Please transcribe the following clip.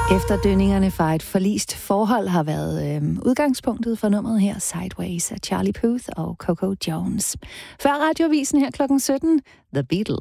Efterdønningerne fra et forlist forhold har været udgangspunktet for nummeret her, Sideways af Charlie Puth og Coco Jones. Før Radioavisen her klokken 17, The Beatles.